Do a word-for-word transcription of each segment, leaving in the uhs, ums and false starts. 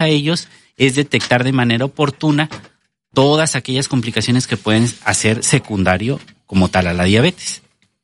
a ellos es detectar de manera oportuna todas aquellas complicaciones que pueden hacer secundario como tal a la diabetes.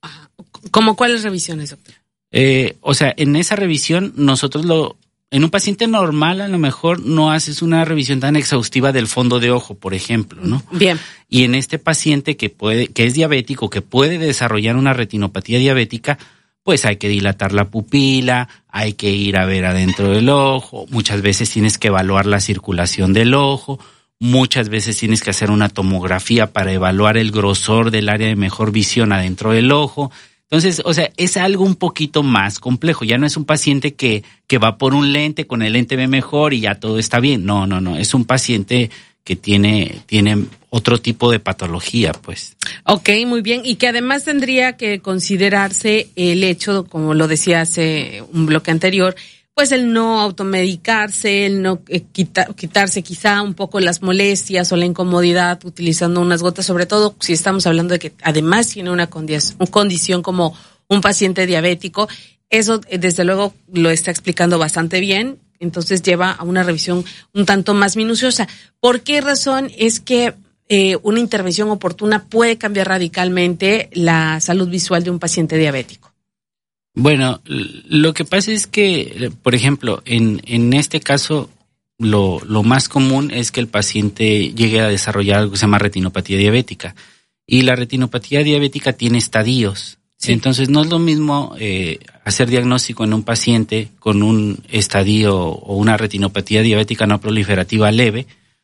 ¿Cómo cuáles revisiones, doctor? Eh, o sea, en esa revisión nosotros lo... En un paciente normal a lo mejor no haces una revisión tan exhaustiva del fondo de ojo, por ejemplo, ¿no? Bien. Y en este paciente que puede, que es diabético, que puede desarrollar una retinopatía diabética, pues hay que dilatar la pupila, hay que ir a ver adentro del ojo, muchas veces tienes que evaluar la circulación del ojo, muchas veces tienes que hacer una tomografía para evaluar el grosor del área de mejor visión adentro del ojo. Entonces, o sea, es algo un poquito más complejo. Ya no es un paciente que, que va por un lente, con el lente ve mejor y ya todo está bien. No, no, no. Es un paciente que tiene, tiene otro tipo de patología, pues. Ok, muy bien. Y que además tendría que considerarse el hecho, como lo decía hace un bloque anterior, pues el no automedicarse, el no eh, quita, quitarse quizá un poco las molestias o la incomodidad utilizando unas gotas, sobre todo si estamos hablando de que además tiene una condición, una condición como un paciente diabético. Eso eh, desde luego lo está explicando bastante bien, entonces lleva a una revisión un tanto más minuciosa. ¿Por qué razón es que eh, una intervención oportuna puede cambiar radicalmente la salud visual de un paciente diabético? Bueno, lo que pasa es que, por ejemplo, en, en este caso, lo, lo más común es que el paciente llegue a desarrollar algo que se llama retinopatía diabética. Y la retinopatía diabética tiene estadios. Sí. Entonces, no es lo mismo eh, hacer diagnóstico en un paciente con un estadio o una retinopatía diabética no proliferativa leve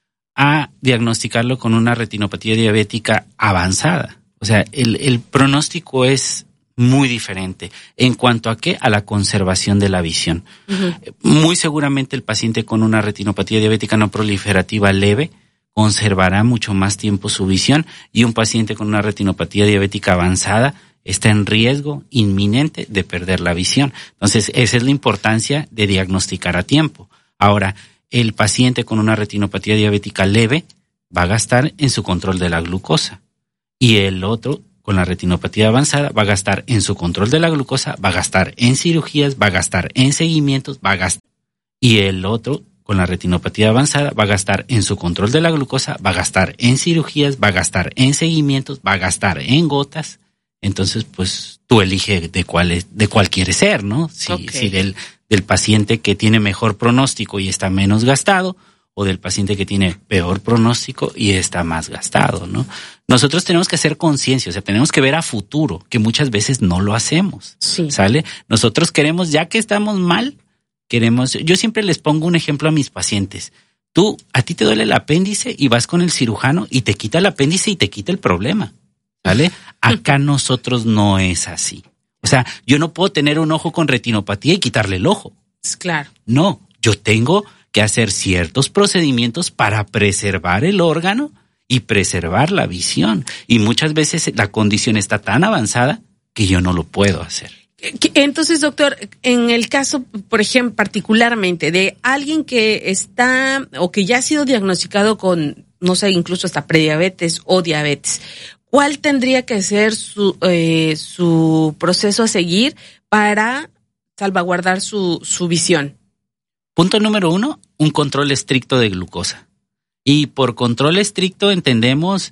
a diagnosticarlo con una retinopatía diabética avanzada. O sea, el, el pronóstico es muy diferente. ¿En cuanto a qué? A la conservación de la visión. Uh-huh. Muy seguramente el paciente con una retinopatía diabética no proliferativa leve conservará mucho más tiempo su visión, y un paciente con una retinopatía diabética avanzada está en riesgo inminente de perder la visión. Entonces, esa es la importancia de diagnosticar a tiempo. Ahora, el paciente con una retinopatía diabética leve va a gastar en su control de la glucosa, y el otro con la retinopatía avanzada va a gastar en su control de la glucosa, va a gastar en cirugías, va a gastar en seguimientos, va a gastar. Y el otro, con la retinopatía avanzada, va a gastar en su control de la glucosa, va a gastar en cirugías, va a gastar en seguimientos, va a gastar en gotas. Entonces, pues, tú eliges de cuál es, de cuál quieres ser, ¿no? Si, okay. si del, del paciente que tiene mejor pronóstico y está menos gastado, o del paciente que tiene peor pronóstico y está más gastado, ¿no? Nosotros tenemos que hacer conciencia, o sea, tenemos que ver a futuro, que muchas veces no lo hacemos, sí. ¿Sale? Nosotros queremos, ya que estamos mal, queremos, yo siempre les pongo un ejemplo a mis pacientes. Tú, a ti te duele el apéndice y vas con el cirujano y te quita el apéndice y te quita el problema, ¿vale? Acá nosotros no es así. O sea, yo no puedo tener un ojo con retinopatía y quitarle el ojo. Claro. No, yo tengo que hacer ciertos procedimientos para preservar el órgano y preservar la visión. Y muchas veces la condición está tan avanzada que yo no lo puedo hacer. Entonces, doctor, en el caso, por ejemplo, particularmente de alguien que está o que ya ha sido diagnosticado con, no sé, incluso hasta prediabetes o diabetes, ¿cuál tendría que ser su, eh, su proceso a seguir para salvaguardar su, su visión? Punto número uno, un control estricto de glucosa. Y por control estricto entendemos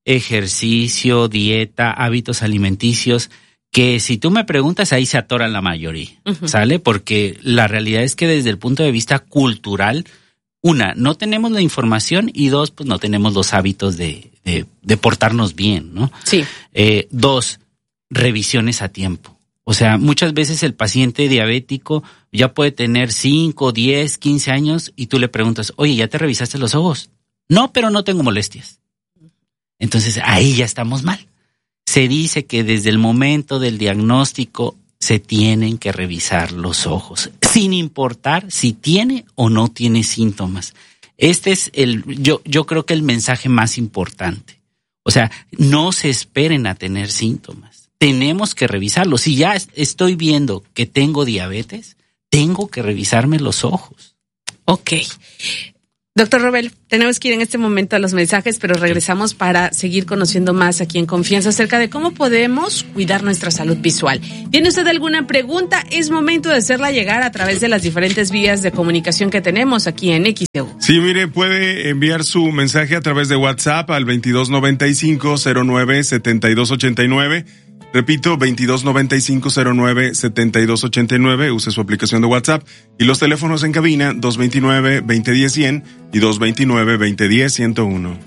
ejercicio, dieta, hábitos alimenticios, que si tú me preguntas, ahí se atoran la mayoría, uh-huh. ¿Sale? Porque la realidad es que desde el punto de vista cultural, una, no tenemos la información, y dos, pues no tenemos los hábitos de, de, de portarnos bien, ¿no? Sí. Eh, dos, revisiones a tiempo. O sea, muchas veces el paciente diabético ya puede tener cinco, diez, quince años y tú le preguntas, oye, ¿ya te revisaste los ojos? No, pero no tengo molestias. Entonces, ahí ya estamos mal. Se dice que desde el momento del diagnóstico se tienen que revisar los ojos, sin importar si tiene o no tiene síntomas. Este es el, yo, yo creo que el mensaje más importante. O sea, no se esperen a tener síntomas. Tenemos que revisarlo. Si ya estoy viendo que tengo diabetes, tengo que revisarme los ojos. Ok. Doctor Robel, tenemos que ir en este momento a los mensajes, pero regresamos para seguir conociendo más aquí en Confianza acerca de cómo podemos cuidar nuestra salud visual. ¿Tiene usted alguna pregunta? Es momento de hacerla llegar a través de las diferentes vías de comunicación que tenemos aquí en X E U. Sí, mire, puede enviar su mensaje a través de WhatsApp al veintidós noventa y cinco cero nueve setenta y dos ochenta y nueve. Repito, veintidós noventa y cinco cero nueve setenta y dos ochenta y nueve, use su aplicación de WhatsApp, y los teléfonos en cabina dos veintinueve veinte diez cien y dos veintinueve veinte diez ciento uno.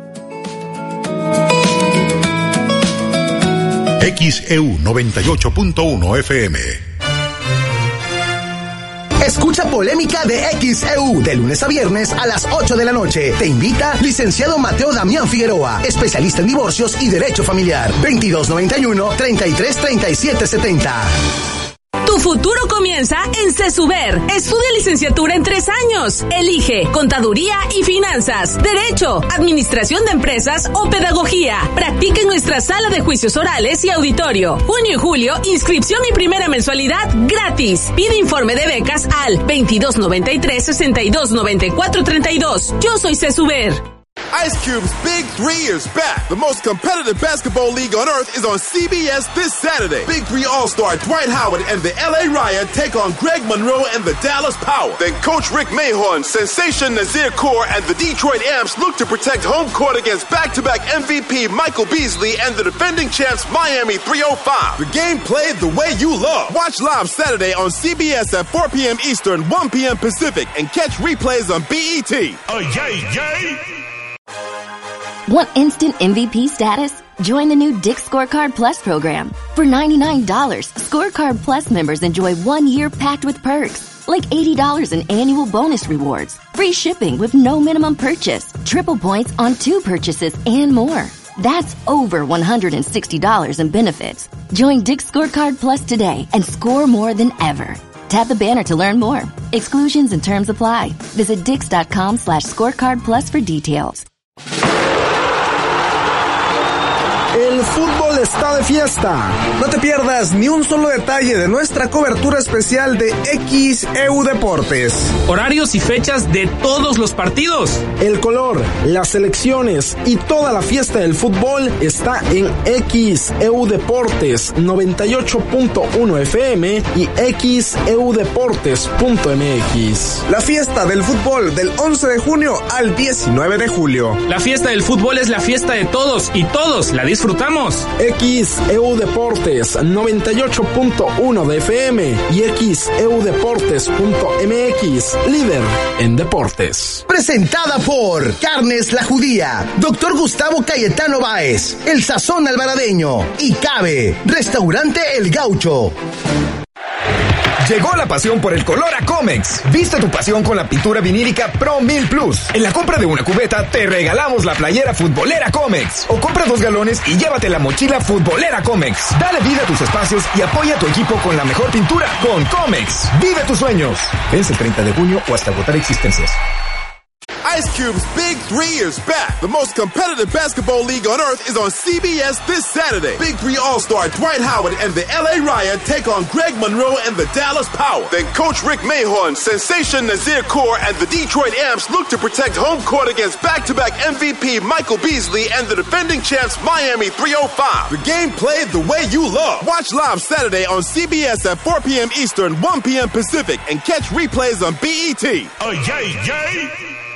X E U noventa y ocho punto uno F M. Escucha Polémica de X E U de lunes a viernes a las ocho de la noche. Te invita licenciado Mateo Damián Figueroa, especialista en divorcios y derecho familiar. veintidós noventa y uno treinta y tres treinta y siete setenta. Tu futuro comienza en CESUBER. Estudia licenciatura en tres años. Elige Contaduría y Finanzas, Derecho, Administración de Empresas o Pedagogía. Practica en nuestra sala de juicios orales y auditorio. Junio y julio, inscripción y primera mensualidad gratis. Pide informe de becas al veintidós noventa y tres sesenta y dos noventa y cuatro treinta y dos. Yo soy CESUBER. Ice Cube's Big Three is back. The most competitive basketball league on earth is on C B S this Saturday. Big Three All-Star Dwight Howard and the L A Riot take on Greg Monroe and the Dallas Power. Then Coach Rick Mahorn, Sensation Nazir Kaur, and the Detroit Amps look to protect home court against back-to-back M V P Michael Beasley and the defending champs Miami three oh five. The game played the way you love. Watch live Saturday on C B S at four p.m. Eastern, one p.m. Pacific, and catch replays on B E T. Oh, yay, yay! Want instant M V P status? Join the new Dick's Scorecard Plus program. For ninety-nine dollars, Scorecard Plus members enjoy one year packed with perks, like eighty dollars in annual bonus rewards, free shipping with no minimum purchase, triple points on two purchases, and more. That's over one hundred sixty dollars in benefits. Join Dick's Scorecard Plus today and score more than ever. Tap the banner to learn more. Exclusions and terms apply. Visit dix.com slash scorecard plus for details. El fútbol está de fiesta. No te pierdas ni un solo detalle de nuestra cobertura especial de X E U Deportes. Horarios y fechas de todos los partidos. El color, las selecciones y toda la fiesta del fútbol está en X E U Deportes noventa y ocho punto uno F M y x e u deportes punto m x. La fiesta del fútbol del once de junio al diecinueve de julio. La fiesta del fútbol es la fiesta de todos y todos la disfrutamos. X E U Deportes noventa y ocho punto uno de F M y x e u deportes punto m x, líder en deportes. Presentada por Carnes La Judía, Doctor Gustavo Cayetano Báez, El Sazón Alvaradeño y Cabe, Restaurante El Gaucho. Llegó la pasión por el color a Comex. Viste tu pasión con la pintura vinílica Pro mil Plus. En la compra de una cubeta te regalamos la playera futbolera Comex. O compra dos galones y llévate la mochila futbolera Comex. Dale vida a tus espacios y apoya a tu equipo con la mejor pintura con Comex. Vive tus sueños. Vence el treinta de junio o hasta agotar existencias. Ice Cube's Big Three is back. The most competitive basketball league on earth is on C B S this Saturday. Big Three All-Star Dwight Howard and the L A Riot take on Greg Monroe and the Dallas Power. Then Coach Rick Mahorn, Sensation Nazir Kaur, and the Detroit Amps look to protect home court against back-to-back M V P Michael Beasley and the defending champs Miami three oh five. The game played the way you love. Watch live Saturday on C B S at four p.m. Eastern, one p.m. Pacific, and catch replays on B E T. Oh, yay, yay!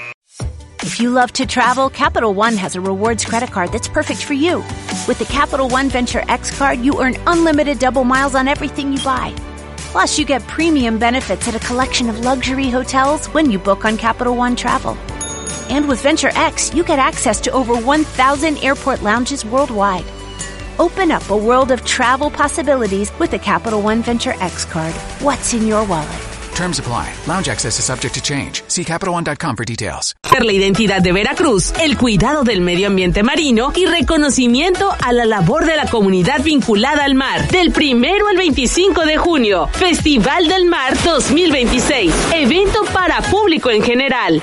If you love to travel, Capital One has a rewards credit card that's perfect for you. With the Capital One Venture X card, you earn unlimited double miles on everything you buy. Plus, you get premium benefits at a collection of luxury hotels when you book on Capital One Travel. And with Venture X, you get access to over one thousand airport lounges worldwide. Open up a world of travel possibilities with the Capital One Venture X card. What's in your wallet? Terms apply. Lounge access is subject to change. See Capital One dot com for details. La identidad de Veracruz, el cuidado del medio ambiente marino y reconocimiento a la labor de la comunidad vinculada al mar. Del primero al veinticinco de junio, Festival del Mar dos mil veintiséis. Evento para público en general.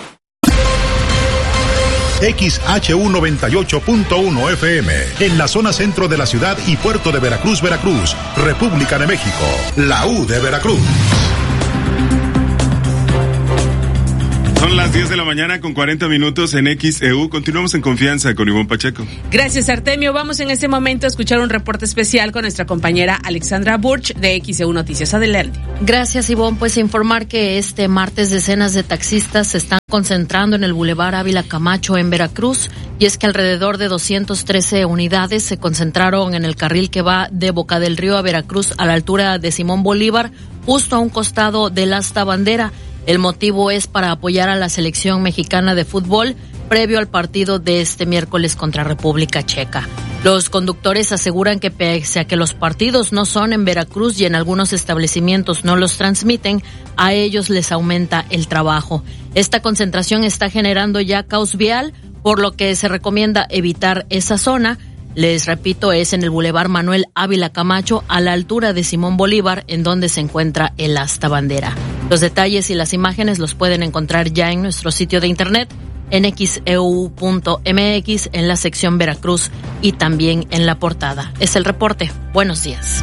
X H U noventa y ocho punto uno F M, en la zona centro de la ciudad y puerto de Veracruz, Veracruz, República de México, la U de Veracruz. Son las diez de la mañana con cuarenta minutos en X E U. Continuamos en Confianza con Ivonne Pacheco. Gracias, Artemio. Vamos en este momento a escuchar un reporte especial con nuestra compañera Alexandra Burch de X E U Noticias. Adelante. Gracias, Ivonne. Pues informar que este martes decenas de taxistas se están concentrando en el Boulevard Ávila Camacho en Veracruz, y es que alrededor de doscientas trece unidades se concentraron en el carril que va de Boca del Río a Veracruz a la altura de Simón Bolívar, justo a un costado del asta bandera. El motivo es para apoyar a la selección mexicana de fútbol previo al partido de este miércoles contra República Checa. Los conductores aseguran que pese a que los partidos no son en Veracruz y en algunos establecimientos no los transmiten, a ellos les aumenta el trabajo. Esta concentración está generando ya caos vial, por lo que se recomienda evitar esa zona. Les repito, es en el Boulevard Manuel Ávila Camacho, a la altura de Simón Bolívar, en donde se encuentra el asta bandera. Los detalles y las imágenes los pueden encontrar ya en nuestro sitio de internet, en x e u punto m x, en la sección Veracruz y también en la portada. Es el reporte. Buenos días.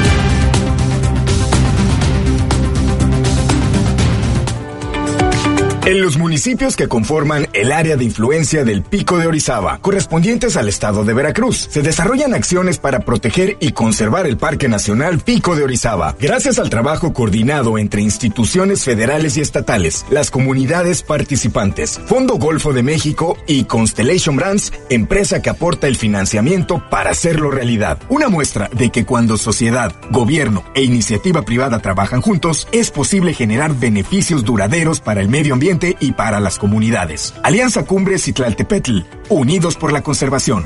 En los municipios que conforman el área de influencia del Pico de Orizaba, correspondientes al estado de Veracruz, se desarrollan acciones para proteger y conservar el Parque Nacional Pico de Orizaba. Gracias al trabajo coordinado entre instituciones federales y estatales, las comunidades participantes, Fondo Golfo de México y Constellation Brands, empresa que aporta el financiamiento para hacerlo realidad. Una muestra de que cuando sociedad, gobierno e iniciativa privada trabajan juntos, es posible generar beneficios duraderos para el medio ambiente y para las comunidades. Alianza Cumbres Citlaltepetl, unidos por la conservación.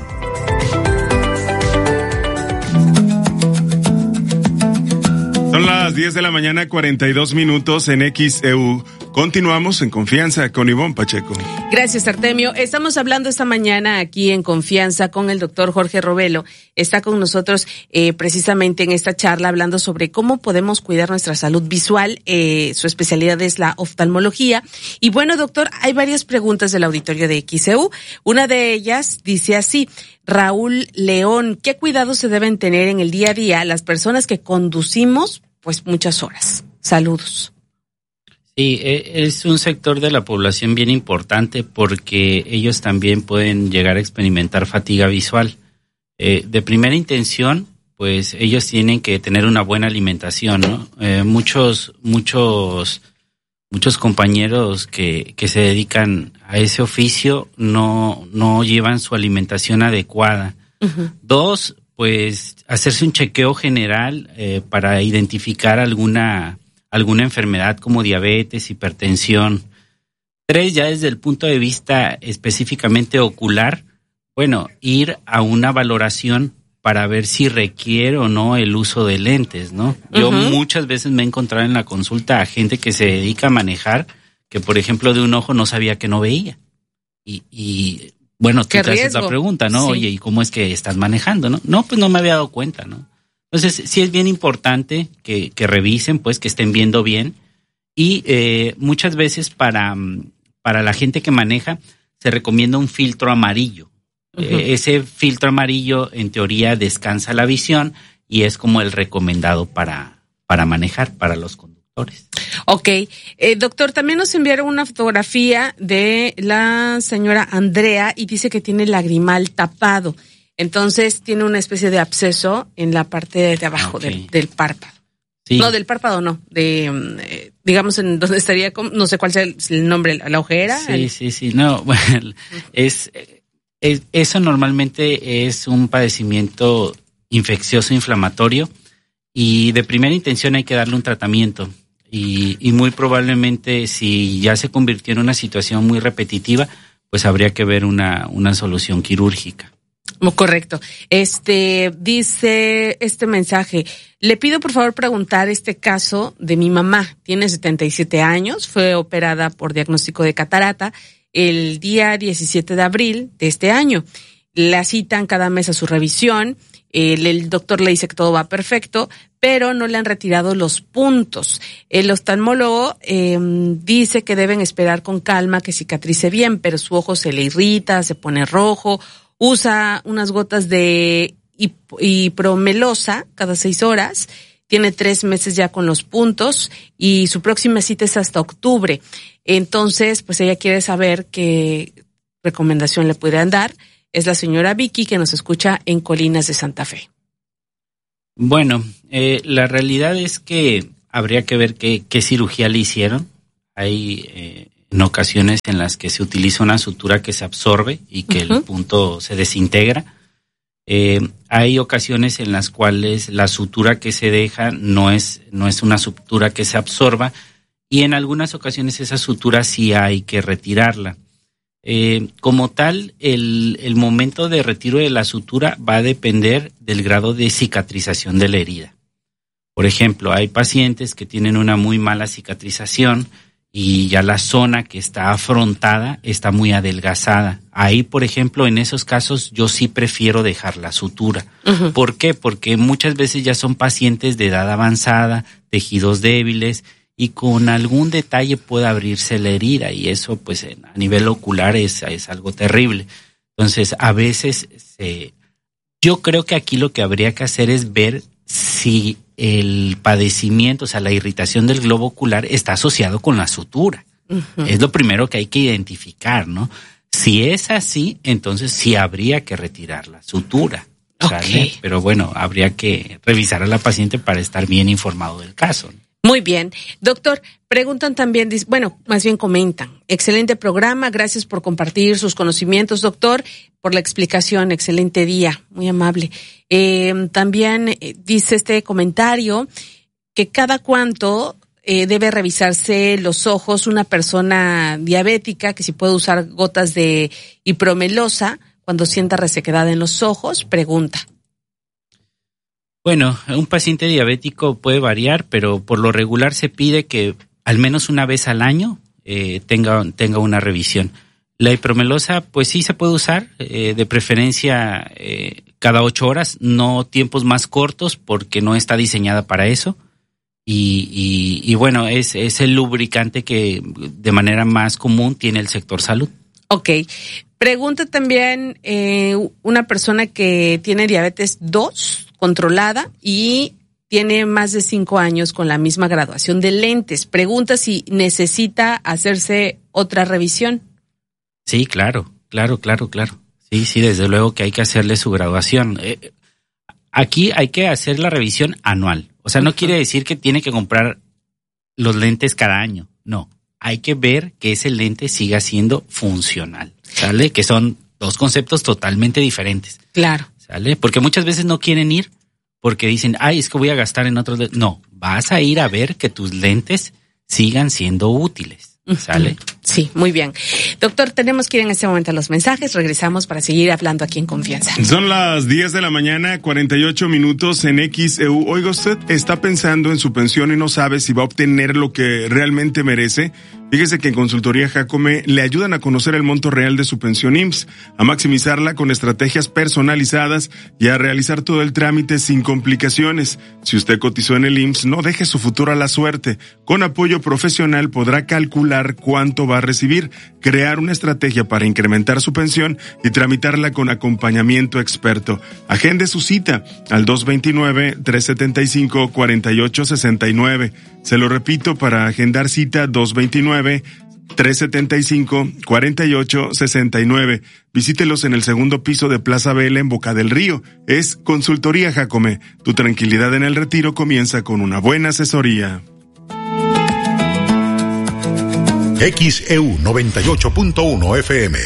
Son las diez de la mañana, cuarenta y dos minutos en X E U. Continuamos en Confianza con Ivonne Pacheco. Gracias, Artemio. Estamos hablando esta mañana aquí en Confianza con el doctor Jorge Robelo. Está con nosotros eh, precisamente en esta charla hablando sobre cómo podemos cuidar nuestra salud visual. Eh, su especialidad es la oftalmología. Y bueno, doctor, hay varias preguntas del auditorio de X E U. Una de ellas dice así: Raúl León, ¿qué cuidados se deben tener en el día a día las personas que conducimos pues muchas horas? Saludos. Sí, es un sector de la población bien importante porque ellos también pueden llegar a experimentar fatiga visual. Eh, de primera intención, pues ellos tienen que tener una buena alimentación, ¿no? Eh, muchos, muchos, muchos compañeros que, que se dedican a ese oficio no, no llevan su alimentación adecuada. Uh-huh. Dos, pues hacerse un chequeo general eh, para identificar alguna alguna enfermedad como diabetes, hipertensión. Tres, ya desde el punto de vista específicamente ocular, bueno, ir a una valoración para ver si requiere o no el uso de lentes, ¿no? Yo uh-huh. muchas veces me he encontrado en la consulta a gente que se dedica a manejar, que por ejemplo de un ojo no sabía que no veía. Y, y bueno, tú te haces la pregunta, ¿no? Sí. Oye, ¿y cómo es que estás manejando, no? No, pues no me había dado cuenta, ¿no? Entonces, sí es bien importante que, que revisen, pues, que estén viendo bien. Y eh, muchas veces para, para la gente que maneja se recomienda un filtro amarillo. Uh-huh. Eh, ese filtro amarillo, en teoría, descansa la visión y es como el recomendado para, para manejar, para los conductores. Ok. Eh, doctor, también nos enviaron una fotografía de la señora Andrea y dice que tiene lagrimal tapado. Entonces tiene una especie de absceso en la parte de abajo okay. del, del párpado. Sí. No, del párpado no, de eh, digamos en donde estaría, no sé cuál sea el nombre, la ojera. Sí, el... sí, sí, no, bueno, es, es eso normalmente es un padecimiento infeccioso inflamatorio y de primera intención hay que darle un tratamiento y, y muy probablemente si ya se convirtió en una situación muy repetitiva, pues habría que ver una, una solución quirúrgica. Correcto. Este, dice este mensaje, le pido por favor preguntar este caso de mi mamá, tiene setenta y siete años, fue operada por diagnóstico de catarata el día diecisiete de abril de este año. La citan cada mes a su revisión, el, el doctor le dice que todo va perfecto, pero no le han retirado los puntos. El oftalmólogo eh, dice que deben esperar con calma que cicatrice bien, pero su ojo se le irrita, se pone rojo. Usa unas gotas de ipromelosa cada seis horas. Tiene tres meses ya con los puntos y su próxima cita es hasta octubre. Entonces, pues ella quiere saber qué recomendación le podrían dar. Es la señora Vicky, que nos escucha en Colinas de Santa Fe. Bueno, eh, la realidad es que habría que ver qué, qué cirugía le hicieron. Hay eh, en ocasiones en las que se utiliza una sutura que se absorbe y que uh-huh. el punto se desintegra. Eh, hay ocasiones en las cuales la sutura que se deja no es, no es una sutura que se absorba, y en algunas ocasiones esa sutura sí hay que retirarla. Eh, como tal, el, el momento de retiro de la sutura va a depender del grado de cicatrización de la herida. Por ejemplo, hay pacientes que tienen una muy mala cicatrización y ya la zona que está afrontada está muy adelgazada. Ahí, por ejemplo, en esos casos yo sí prefiero dejar la sutura. Uh-huh. ¿Por qué? Porque muchas veces ya son pacientes de edad avanzada, tejidos débiles, y con algún detalle puede abrirse la herida, y eso pues a nivel ocular es, es algo terrible. Entonces, a veces se, yo creo que aquí lo que habría que hacer es ver si el padecimiento, o sea, la irritación del globo ocular está asociado con la sutura. Uh-huh. Es lo primero que hay que identificar, ¿no? Si es así, entonces sí habría que retirar la sutura. ¿Sale? Okay. Pero bueno, habría que revisar a la paciente para estar bien informado del caso, ¿no? Muy bien. Doctor, preguntan también, bueno, más bien comentan, excelente programa, gracias por compartir sus conocimientos, doctor, por la explicación, excelente día, muy amable. Eh, también eh, dice este comentario que cada cuánto eh, debe revisarse los ojos una persona diabética, que si puede usar gotas de hipromelosa cuando sienta resequedad en los ojos, pregunta. Bueno, un paciente diabético puede variar, pero por lo regular se pide que al menos una vez al año eh, tenga, tenga una revisión. La hipromelosa, pues sí se puede usar, eh, de preferencia eh, cada ocho horas, no tiempos más cortos porque no está diseñada para eso. Y, y, y bueno, es, es el lubricante que de manera más común tiene el sector salud. Ok. Pregunta también eh, una persona que tiene diabetes dos controlada y tiene más de cinco años con la misma graduación de lentes. Pregunta si necesita hacerse otra revisión. Sí, claro, claro, claro, claro. Sí, sí, desde luego que hay que hacerle su graduación. Eh, aquí hay que hacer la revisión anual. O sea, no uh-huh. quiere decir que tiene que comprar los lentes cada año. No, hay que ver que ese lente siga siendo funcional, ¿sale? Que son dos conceptos totalmente diferentes. Claro. ¿Sale? Porque muchas veces no quieren ir porque dicen, ay, es que voy a gastar en otros lentes. No, vas a ir a ver que tus lentes sigan siendo útiles. ¿Sale? Sí, muy bien. Doctor, tenemos que ir en este momento a los mensajes. Regresamos para seguir hablando aquí en Confianza. Son las diez de la mañana, cuarenta y ocho minutos en X E U. Oiga, ¿usted está pensando en su pensión y no sabe si va a obtener lo que realmente merece? Fíjese que en Consultoría Jacome le ayudan a conocer el monto real de su pensión I M S S, a maximizarla con estrategias personalizadas y a realizar todo el trámite sin complicaciones. Si usted cotizó en el I M S S, no deje su futuro a la suerte. Con apoyo profesional podrá calcular cuánto va a recibir, crear una estrategia para incrementar su pensión y tramitarla con acompañamiento experto. Agende su cita al dos veintinueve, trescientos setenta y cinco, cuarenta y ocho sesenta y nueve. Se lo repito, para agendar cita dos veintinueve, trescientos setenta y cinco, cuarenta y ocho sesenta y nueve. Visítelos en el segundo piso de Plaza Vela en Boca del Río. Es Consultoría Jacome. Tu tranquilidad en el retiro comienza con una buena asesoría. X E U noventa y ocho punto uno F M.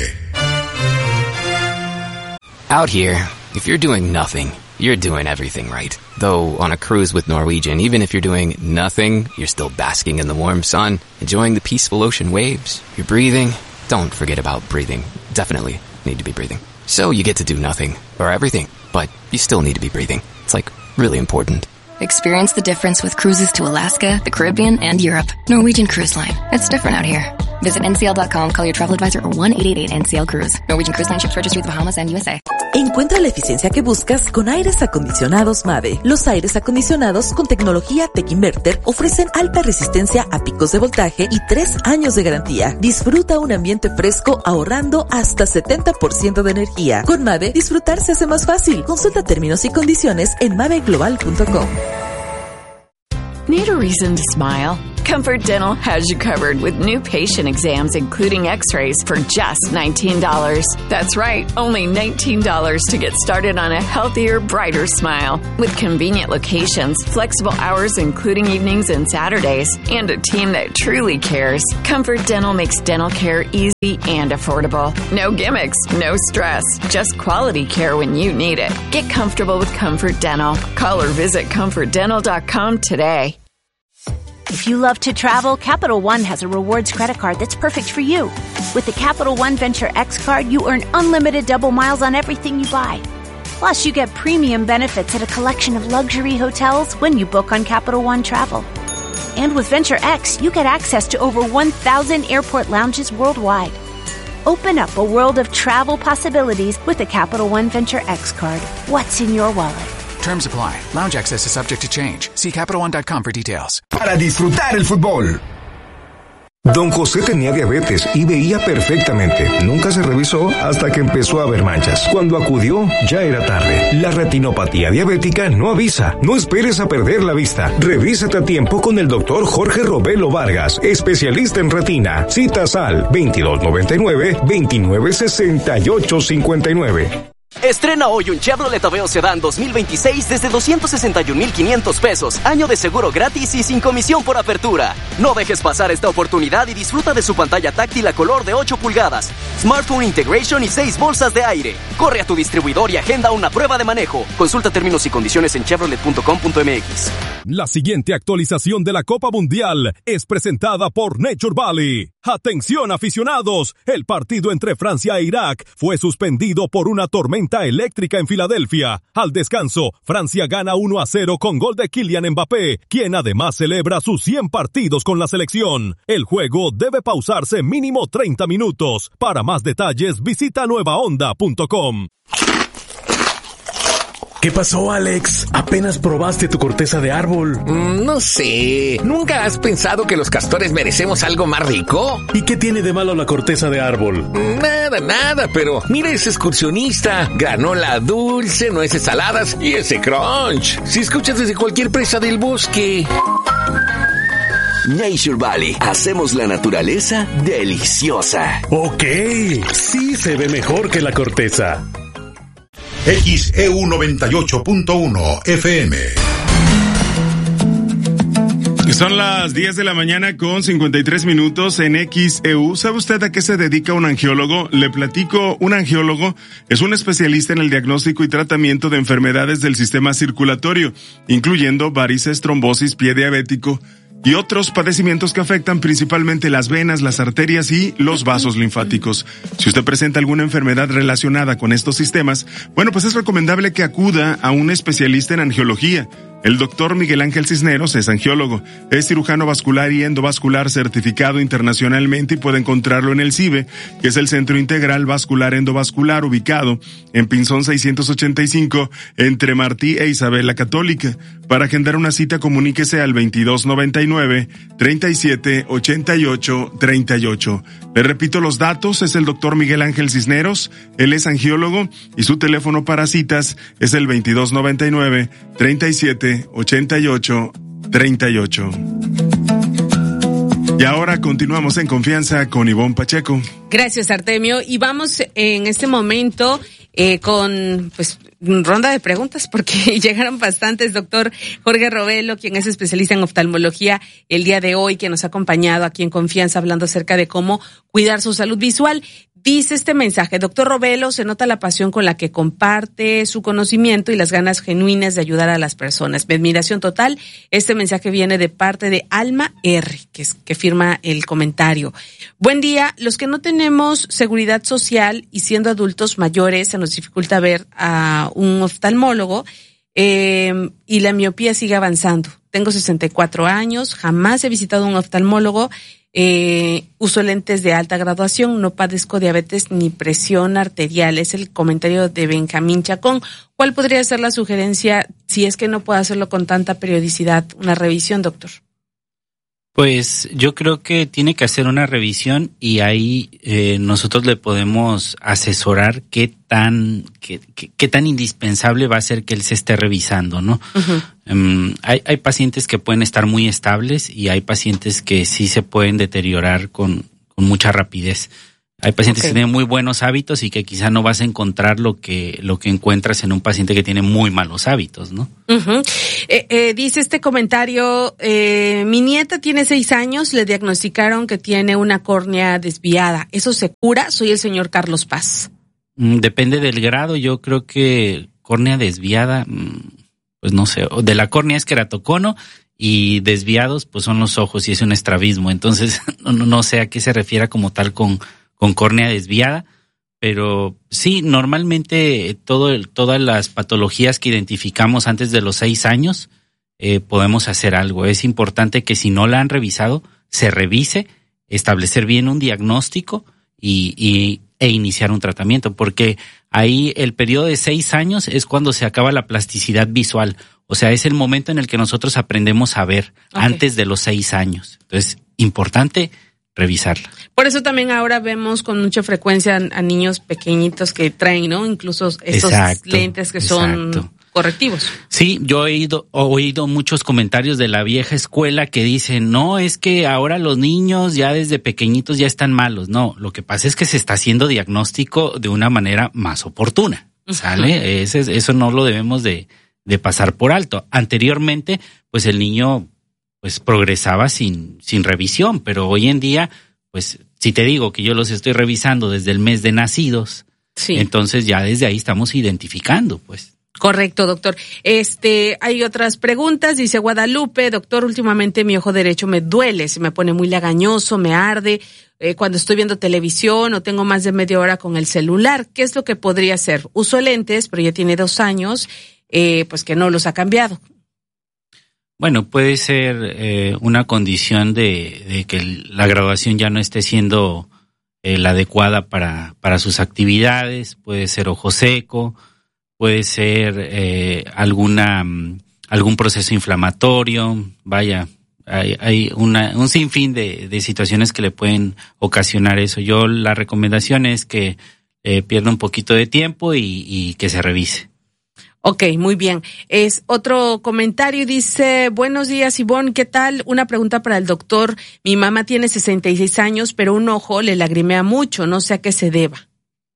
Out here, if you're doing nothing, you're doing everything right. Though on a cruise with Norwegian, even if you're doing nothing, you're still basking in the warm sun, enjoying the peaceful ocean waves. You're breathing. Don't forget about breathing. Definitely need to be breathing. So you get to do nothing, or everything, but you still need to be breathing. It's like really important. Experience the difference with cruises to Alaska, the Caribbean, and Europe. Norwegian Cruise Line. It's different out here. Visit N C L dot com, call your travel advisor, or one eight eight eight N C L Cruise. Norwegian Cruise Line ships registry of the Bahamas and U S A. Encuentra la eficiencia que buscas con aires acondicionados Mave. Los aires acondicionados con tecnología Tech Inverter ofrecen alta resistencia a picos de voltaje y tres años de garantía. Disfruta un ambiente fresco ahorrando hasta setenta por ciento de energía. Con Mave, disfrutar se hace más fácil. Consulta términos y condiciones en mave global punto com. Need a reason to smile? Comfort Dental has you covered with new patient exams, including x-rays, for just nineteen dollars. That's right, only nineteen dollars to get started on a healthier, brighter smile. With convenient locations, flexible hours including evenings and Saturdays, and a team that truly cares, Comfort Dental makes dental care easy and affordable. No gimmicks, no stress, just quality care when you need it. Get comfortable with Comfort Dental. Call or visit comfort dental dot com today. If you love to travel, Capital One has a rewards credit card that's perfect for you. With the Capital One Venture X card, you earn unlimited double miles on everything you buy. Plus, you get premium benefits at a collection of luxury hotels when you book on Capital One Travel. And with Venture X, you get access to over one thousand airport lounges worldwide. Open up a world of travel possibilities with the Capital One Venture X card. What's in your wallet? Terms apply. Lounge access is subject to change. See Capital One dot com for details. Para disfrutar el fútbol. Don José tenía diabetes y veía perfectamente. Nunca se revisó hasta que empezó a ver manchas. Cuando acudió, ya era tarde. La retinopatía diabética no avisa. No esperes a perder la vista. Revísate a tiempo con el doctor Jorge Robelo Vargas, especialista en retina. Citas al veintidós noventa y nueve, veintinueve sesenta y ocho cincuenta y nueve. Estrena hoy un Chevrolet Aveo Sedán dos mil veintiséis desde doscientos sesenta y un mil quinientos pesos, año de seguro gratis y sin comisión por apertura. No dejes pasar esta oportunidad y disfruta de su pantalla táctil a color de ocho pulgadas, Smartphone Integration y seis bolsas de aire. Corre a tu distribuidor y agenda una prueba de manejo. Consulta términos y condiciones en chevrolet punto com punto m x. La siguiente actualización de la Copa Mundial es presentada por Nature Valley. Atención aficionados, el partido entre Francia e Irak fue suspendido por una tormenta eléctrica en Filadelfia. Al descanso, Francia gana uno a cero con gol de Kylian Mbappé, quien además celebra sus cien partidos con la selección. El juego debe pausarse mínimo treinta minutos. Para más detalles, visita nueva onda punto com. ¿Qué pasó, Alex? Apenas probaste tu corteza de árbol. Mm, no sé. ¿Nunca has pensado que los castores merecemos algo más rico? ¿Y qué tiene de malo la corteza de árbol? Nada, nada, pero mira ese excursionista. Granola dulce, nueces saladas y ese crunch. Si escuchas desde cualquier presa del bosque. Nature Valley. Hacemos la naturaleza deliciosa. Ok, sí se ve mejor que la corteza. X E U noventa y ocho punto uno F M. Son las diez de la mañana con cincuenta y tres minutos en X E U. ¿Sabe usted a qué se dedica un angiólogo? Le platico, un angiólogo es un especialista en el diagnóstico y tratamiento de enfermedades del sistema circulatorio, incluyendo varices, trombosis, pie diabético y otros padecimientos que afectan principalmente las venas, las arterias y los vasos linfáticos. Si usted presenta alguna enfermedad relacionada con estos sistemas, bueno, pues es recomendable que acuda a un especialista en angiología. El doctor Miguel Ángel Cisneros es angiólogo, es cirujano vascular y endovascular certificado internacionalmente y puede encontrarlo en el CIVE, que es el Centro Integral Vascular Endovascular, ubicado en Pinzón seiscientos ochenta y cinco, entre Martí e Isabel la Católica. Para agendar una cita, comuníquese al veintidós noventa y nueve, treinta y siete, ochenta y ocho, treinta y ocho. Le repito los datos, es el doctor Miguel Ángel Cisneros, él es angiólogo y su teléfono para citas es el veintidós noventa y nueve, treinta y siete, ochenta y ocho, treinta y ocho. Y ahora continuamos en confianza con Ivonne Pacheco. Gracias, Artemio. Y vamos en este momento eh, con pues ronda de preguntas porque llegaron bastantes. Doctor Jorge Robelo, quien es especialista en oftalmología, el día de hoy, que nos ha acompañado aquí en Confianza hablando acerca de cómo cuidar su salud visual. Dice este mensaje: doctor Robelo, se nota la pasión con la que comparte su conocimiento y las ganas genuinas de ayudar a las personas. Mi admiración total. Este mensaje viene de parte de Alma R, que, es, que firma el comentario. Buen día. Los que no tenemos seguridad social y siendo adultos mayores se nos dificulta ver a un oftalmólogo eh, y la miopía sigue avanzando. Tengo sesenta y cuatro años, jamás he visitado un oftalmólogo. Eh, uso lentes de alta graduación, no padezco diabetes ni presión arterial. Es el comentario de Benjamín Chacón. ¿Cuál podría ser la sugerencia si es que no puedo hacerlo con tanta periodicidad? Una revisión, doctor. Pues yo creo que tiene que hacer una revisión y ahí eh, nosotros le podemos asesorar qué tan qué, qué, qué tan indispensable va a ser que él se esté revisando, ¿no? Uh-huh. Um, hay, hay pacientes que pueden estar muy estables y hay pacientes que sí se pueden deteriorar con, con mucha rapidez. Hay pacientes okay. que tienen muy buenos hábitos y que quizá no vas a encontrar lo que lo que encuentras en un paciente que tiene muy malos hábitos, ¿no? Uh-huh. Eh, eh, dice este comentario, eh, mi nieta tiene seis años, le diagnosticaron que tiene una córnea desviada. ¿Eso se cura? Soy el señor Carlos Paz. Mm, depende del grado, yo creo que córnea desviada, pues no sé, de la córnea es queratocono y desviados pues son los ojos y es un estrabismo, entonces no, no sé a qué se refiere como tal con con córnea desviada, pero sí, normalmente todo el, todas las patologías que identificamos antes de los seis años eh, podemos hacer algo. Es importante que si no la han revisado, se revise, establecer bien un diagnóstico y, y e iniciar un tratamiento, porque ahí el periodo de seis años es cuando se acaba la plasticidad visual, o sea, es el momento en el que nosotros aprendemos a ver okay. antes de los seis años. Entonces, importante revisarla. Por eso también ahora vemos con mucha frecuencia a, a niños pequeñitos que traen, ¿no? Incluso estos exacto, lentes que son exacto. correctivos. Sí, yo he oído, he oído muchos comentarios de la vieja escuela que dicen, no, es que ahora los niños ya desde pequeñitos ya están malos. No, lo que pasa es que se está haciendo diagnóstico de una manera más oportuna, ¿sale? Uh-huh. Ese, eso no lo debemos de, de pasar por alto. Anteriormente, pues el niño pues progresaba sin, sin revisión, pero hoy en día, pues si te digo que yo los estoy revisando desde el mes de nacidos, sí. entonces ya desde ahí estamos identificando, pues. Correcto, doctor. Este, hay otras preguntas, dice Guadalupe, doctor, últimamente mi ojo derecho me duele, se me pone muy lagañoso, me arde, eh, cuando estoy viendo televisión o tengo más de media hora con el celular, ¿qué es lo que podría hacer? Uso lentes, pero ya tiene dos años, eh, pues que no los ha cambiado. Bueno, puede ser eh, una condición de, de que la graduación ya no esté siendo eh, la adecuada para, para sus actividades, puede ser ojo seco, puede ser eh, alguna algún proceso inflamatorio, vaya, hay, hay una, un sinfín de, de situaciones que le pueden ocasionar eso. Yo la recomendación es que eh, pierda un poquito de tiempo y, y que se revise. Ok, muy bien. Es otro comentario, dice, buenos días Ivonne, ¿qué tal? Una pregunta para el doctor. Mi mamá tiene sesenta y seis años, pero un ojo le lagrimea mucho, no sé a qué se deba.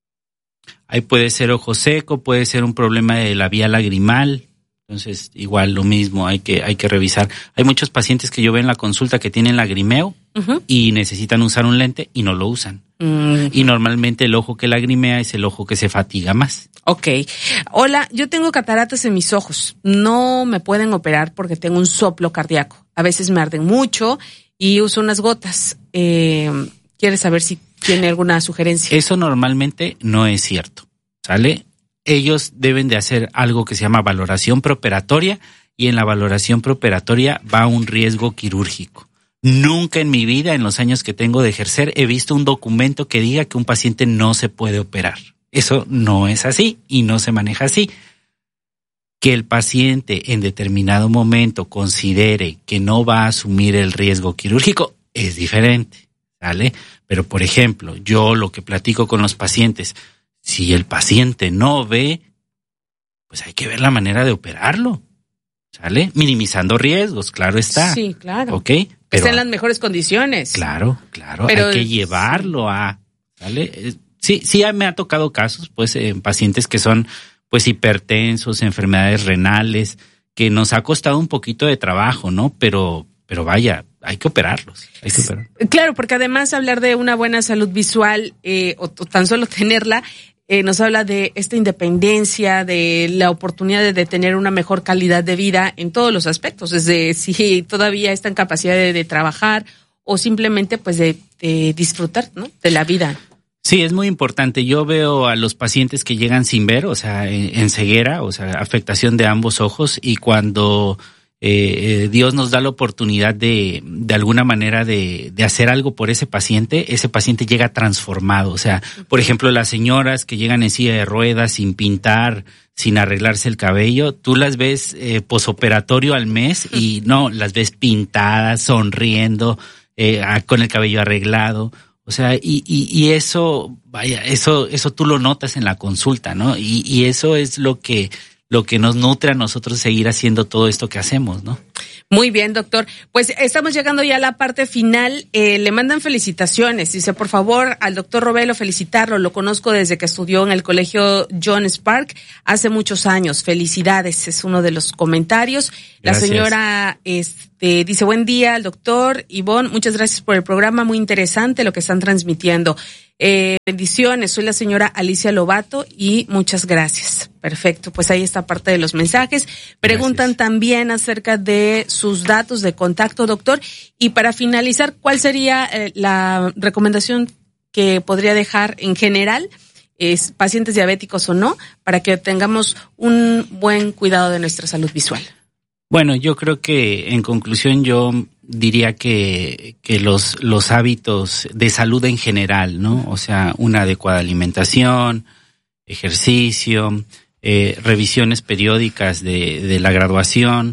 Ahí puede ser ojo seco, puede ser un problema de la vía lagrimal, entonces igual lo mismo, hay que hay que revisar. Hay muchos pacientes que yo veo en la consulta que tienen lagrimeo uh-huh. y necesitan usar un lente y no lo usan. Uh-huh. Y normalmente el ojo que lagrimea es el ojo que se fatiga más. Ok. Hola, yo tengo cataratas en mis ojos. No me pueden operar porque tengo un soplo cardíaco. A veces me arden mucho y uso unas gotas. Eh, ¿Quieres saber si tiene alguna sugerencia? Eso normalmente no es cierto, ¿sale? Ellos deben de hacer algo que se llama valoración preoperatoria y en la valoración preoperatoria va un riesgo quirúrgico. Nunca en mi vida, en los años que tengo de ejercer, he visto un documento que diga que un paciente no se puede operar. Eso no es así y no se maneja así. Que el paciente en determinado momento considere que no va a asumir el riesgo quirúrgico es diferente, ¿sale? Pero, por ejemplo, yo lo que platico con los pacientes, si el paciente no ve, pues hay que ver la manera de operarlo, ¿sale? Minimizando riesgos, claro está. Sí, claro. ¿Ok? Pero, está en las mejores condiciones. Claro, claro. Pero, hay que llevarlo a, ¿sale? Sí, sí me ha tocado casos, pues, en pacientes que son, pues, hipertensos, enfermedades renales, que nos ha costado un poquito de trabajo, ¿no? Pero, pero vaya, hay que operarlos. Hay que operar. Claro, porque además hablar de una buena salud visual, eh, o, o tan solo tenerla, eh, nos habla de esta independencia, de la oportunidad de, de tener una mejor calidad de vida en todos los aspectos, desde si todavía está en capacidad de, de trabajar o simplemente, pues, de, de disfrutar, ¿no? De la vida. Sí, es muy importante. Yo veo a los pacientes que llegan sin ver, o sea, en, en ceguera, o sea, afectación de ambos ojos, y cuando eh, eh, Dios nos da la oportunidad de, de alguna manera de, de hacer algo por ese paciente, ese paciente llega transformado. O sea, por ejemplo, las señoras que llegan en silla de ruedas sin pintar, sin arreglarse el cabello. Tú las ves eh, posoperatorio al mes y no, las ves pintadas, sonriendo, eh, con el cabello arreglado. O sea, y, y, y eso, vaya, eso, eso tú lo notas en la consulta, ¿no? Y, y eso es lo que, lo que nos nutre a nosotros seguir haciendo todo esto que hacemos, ¿no? Muy bien, doctor. Pues estamos llegando ya a la parte final. Eh, le mandan felicitaciones. Dice, por favor, al doctor Robelo felicitarlo. Lo conozco desde que estudió en el colegio John Spark hace muchos años. Felicidades, es uno de los comentarios. La Gracias. señora este, dice, buen día al doctor Ivonne. Muchas gracias por el programa. Muy interesante lo que están transmitiendo. Eh, bendiciones, soy la señora Alicia Lobato y muchas gracias. Perfecto, pues ahí está parte de los mensajes. Preguntan gracias. También acerca de sus datos de contacto, doctor. Y para finalizar, ¿cuál sería eh, la recomendación que podría dejar en general, es, pacientes diabéticos o no, para que tengamos un buen cuidado de nuestra salud visual? Bueno, yo creo que en conclusión yo diría que, que los, los hábitos de salud en general, ¿no? O sea, una adecuada alimentación, ejercicio, eh, revisiones periódicas de, de la graduación,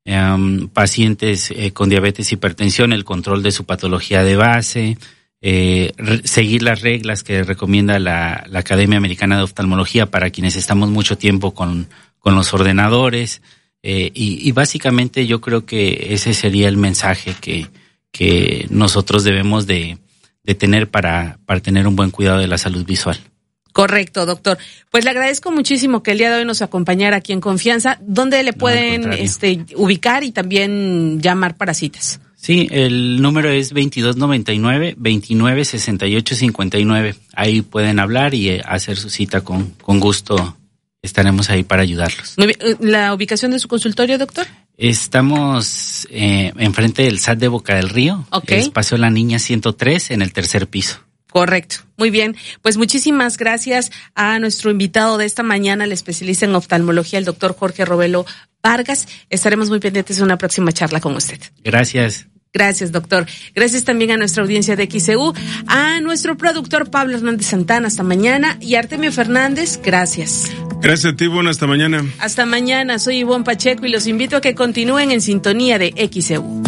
um, pacientes eh, con diabetes, hipertensión, el control de su patología de base, eh, re- seguir las reglas que recomienda la, la Academia Americana de Oftalmología para quienes estamos mucho tiempo con, con los ordenadores. Eh, y, y básicamente yo creo que ese sería el mensaje que, que nosotros debemos de, de tener para, para tener un buen cuidado de la salud visual. Correcto, doctor. Pues le agradezco muchísimo que el día de hoy nos acompañara aquí en Confianza. ¿Dónde le pueden No, este, ubicar y también llamar para citas? Sí, el número es veintidós noventa y nueve, veintinueve sesenta y ocho cincuenta y nueve. Ahí pueden hablar y eh, hacer su cita con, con gusto. Estaremos ahí para ayudarlos. Muy bien. ¿La ubicación de su consultorio, doctor? Estamos eh, enfrente del S A T de Boca del Río. Ok. Espacio La Niña ciento tres en el tercer piso. Correcto. Muy bien. Pues muchísimas gracias a nuestro invitado de esta mañana, el especialista en oftalmología, el doctor Jorge Robelo Vargas. Estaremos muy pendientes de una próxima charla con usted. Gracias. Gracias, doctor. Gracias también a nuestra audiencia de X C U, a nuestro productor Pablo Hernández Santana, hasta mañana, y Artemio Fernández, gracias. Gracias a ti, Ivonne, hasta mañana. Hasta mañana, soy Ivonne Pacheco y los invito a que continúen en sintonía de X C U.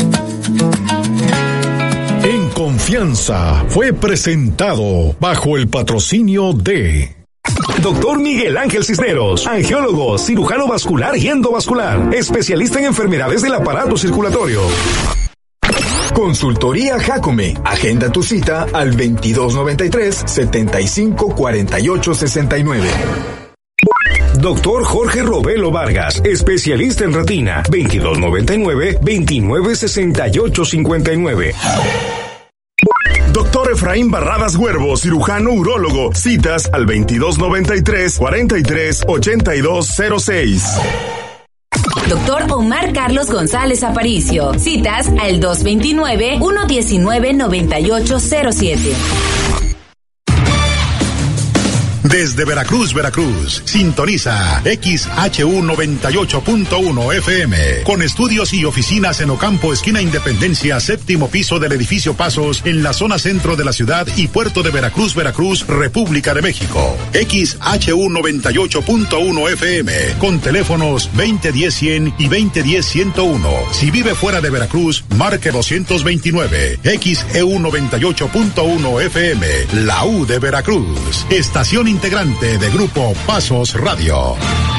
En Confianza fue presentado bajo el patrocinio de Doctor Miguel Ángel Cisneros, angiólogo, cirujano vascular y endovascular, especialista en enfermedades del aparato circulatorio. Consultoría Jacome. Agenda tu cita al veintidós noventa y tres, setenta y cinco cuarenta y ocho sesenta y nueve. Doctor Jorge Robelo Vargas, especialista en retina, veintidós noventa y nueve, veintinueve sesenta y ocho cincuenta y nueve. Doctor Efraín Barradas Huervo, cirujano urólogo. Citas al veintidós noventa y tres, cuarenta y tres, ochenta y dos cero seis. Doctor Omar Carlos González Aparicio. Citas al dos veintinueve, uno diecinueve, noventa y ocho cero siete. Desde Veracruz, Veracruz, sintoniza X H U noventa y ocho punto uno F M, con estudios y oficinas en Ocampo, esquina Independencia, séptimo piso del edificio Pasos, en la zona centro de la ciudad y puerto de Veracruz, Veracruz, República de México. X H U noventa y ocho punto uno F M, con teléfonos veinte diez cien y veinte diez ciento uno. Si vive fuera de Veracruz, marque doscientos veintinueve. X E U noventa y ocho punto uno F M, la U de Veracruz. Estación integrante de Grupo Pasos Radio.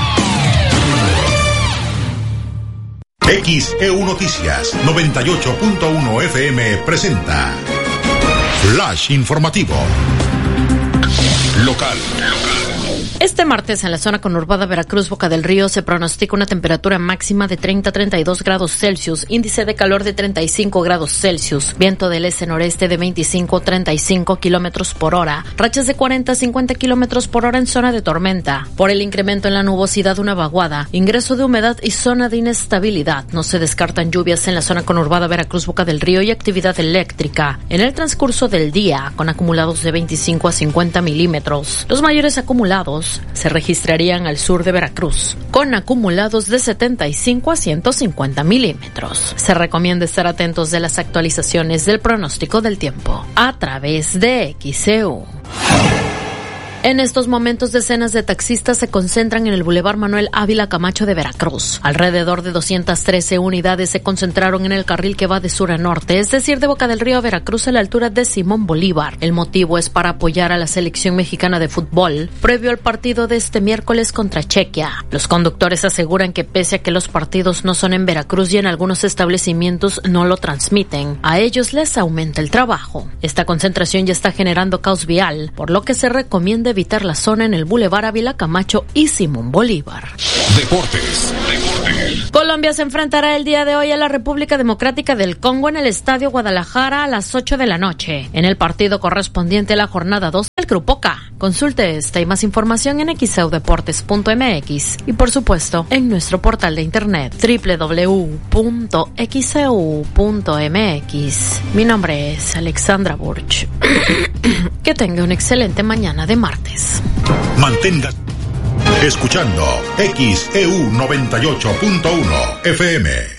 X E U Noticias noventa y ocho punto uno F M presenta Flash Informativo Local. Este martes en la zona conurbada Veracruz, Boca del Río, se pronostica una temperatura máxima de treinta a treinta y dos grados Celsius, índice de calor de treinta y cinco grados Celsius, viento del este-noreste de veinticinco a treinta y cinco kilómetros por hora, rachas de cuarenta a cincuenta kilómetros por hora en zona de tormenta. Por el incremento en la nubosidad, una vaguada, ingreso de humedad y zona de inestabilidad. No se descartan lluvias en la zona conurbada Veracruz, Boca del Río y actividad eléctrica en el transcurso del día, con acumulados de veinticinco a cincuenta milímetros. Los mayores acumulados se registrarían al sur de Veracruz, con acumulados de setenta y cinco a ciento cincuenta milímetros. Se recomienda estar atentos de las actualizaciones del pronóstico del tiempo a través de X C U. En estos momentos, decenas de taxistas se concentran en el Boulevard Manuel Ávila Camacho de Veracruz. Alrededor de doscientas trece unidades se concentraron en el carril que va de sur a norte, es decir, de Boca del Río a Veracruz a la altura de Simón Bolívar. El motivo es para apoyar a la selección mexicana de fútbol, previo al partido de este miércoles contra Chequia. Los conductores aseguran que pese a que los partidos no son en Veracruz y en algunos establecimientos no lo transmiten, a ellos les aumenta el trabajo. Esta concentración ya está generando caos vial, por lo que se recomienda evitar la zona en el Boulevard Ávila Camacho y Simón Bolívar. Deportes. Deportes. Colombia se enfrentará el día de hoy a la República Democrática del Congo en el Estadio Guadalajara a las ocho de la noche, en el partido correspondiente a la jornada dos del Grupo K. Consulte esta y más información en x e u deportes punto m x y por supuesto en nuestro portal de internet doble u doble u doble u punto x e u punto m x. Mi nombre es Alexandra Burch. Que tenga una excelente mañana de martes. Mantenga escuchando X E U noventa y ocho punto uno F M.